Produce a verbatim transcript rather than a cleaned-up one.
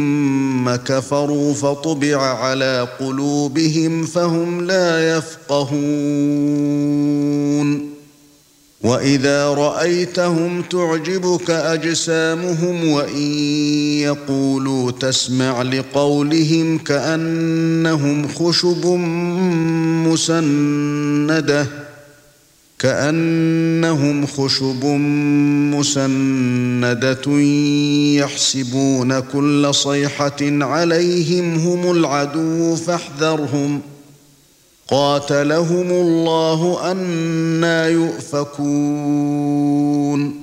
ثم كفروا فطبع على قلوبهم فهم لا يفقهون وإذا رأيتهم تعجبك أجسامهم وإن يقولوا تسمع لقولهم كأنهم خشب مسندة كأنهم خشب مسندة يحسبون كل صيحة عليهم هم العدو فاحذرهم قاتلهم الله أنى يؤفكون